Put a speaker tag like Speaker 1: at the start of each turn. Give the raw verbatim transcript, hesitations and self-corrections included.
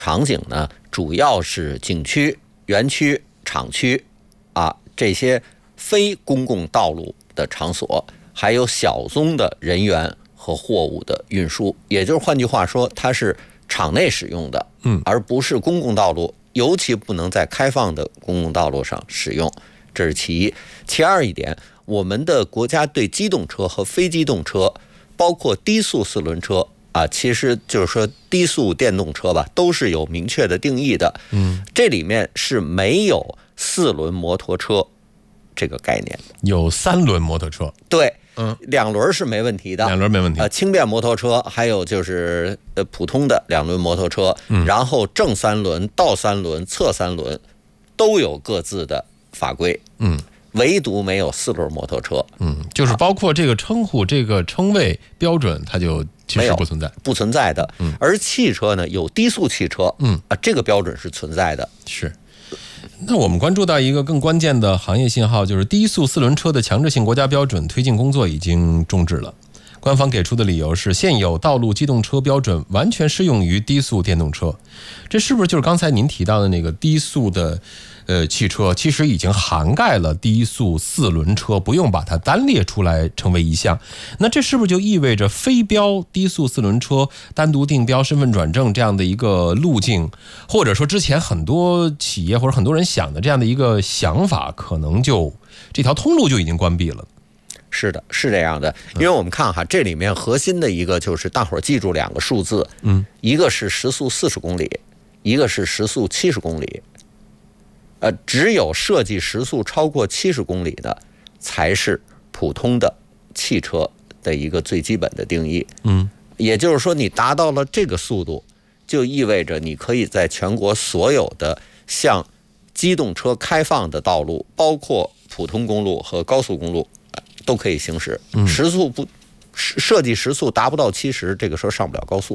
Speaker 1: 场景呢，主要是景区、园区、厂区啊这些非公共道路的场所，还有小宗的人员和货物的运输。也就是换句话说，它是场内使用的，
Speaker 2: 嗯，
Speaker 1: 而不是公共道路，尤其不能在开放的公共道路上使用。这是其一。其二一点，我们的国家对机动车和非机动车，包括低速四轮车啊，其实就是说低速电动车吧，都是有明确的定义的。
Speaker 2: 嗯，
Speaker 1: 这里面是没有四轮摩托车这个概念的，
Speaker 2: 有三轮摩托车。
Speaker 1: 对，
Speaker 2: 嗯，
Speaker 1: 两轮是没问题的，
Speaker 2: 两轮没问题。
Speaker 1: 呃，轻便摩托车，还有就是呃普通的两轮摩托车，
Speaker 2: 嗯，
Speaker 1: 然后正三轮、倒三轮、侧三轮都有各自的法规。
Speaker 2: 嗯。
Speaker 1: 唯独没有四轮摩托车，
Speaker 2: 嗯，就是包括这个称呼、这个称谓标准，它就其实不存在，
Speaker 1: 不存在的。
Speaker 2: 嗯，
Speaker 1: 而汽车呢，有低速汽车，
Speaker 2: 嗯
Speaker 1: 啊，这个标准是存在的。
Speaker 2: 是。那我们关注到一个更关键的行业信号，就是低速四轮车的强制性国家标准推进工作已经终止了。官方给出的理由是，现有道路机动车标准完全适用于低速电动车。这是不是就是刚才您提到的那个低速的呃汽车，其实已经涵盖了低速四轮车，不用把它单列出来成为一项？那这是不是就意味着非标低速四轮车单独定标身份转正这样的一个路径，或者说之前很多企业或者很多人想的这样的一个想法，可能就这条通路就已经关闭了？
Speaker 1: 是的，是这样的，因为我们看哈，这里面核心的一个就是大伙儿记住两个数字，
Speaker 2: 嗯，
Speaker 1: 一个是时速四十公里，一个是时速七十公里。呃，只有设计时速超过七十公里的，才是普通的汽车的一个最基本的定义。
Speaker 2: 嗯，
Speaker 1: 也就是说，你达到了这个速度，就意味着你可以在全国所有的向机动车开放的道路，包括普通公路和高速公路，都可以行驶。时速不设计时速达不到七十，这个时候上不了高速。